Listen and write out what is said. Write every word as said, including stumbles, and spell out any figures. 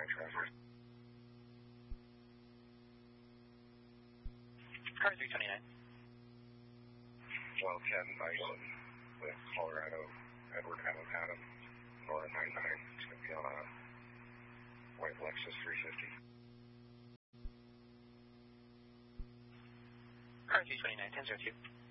nine transfer. Car three twenty-nine. twelve ten Bison with Colorado, Edward Adam Adam, Nora nine nine. It's going to be on a white Lexus three fifty. Car three twenty-nine, ten zero two.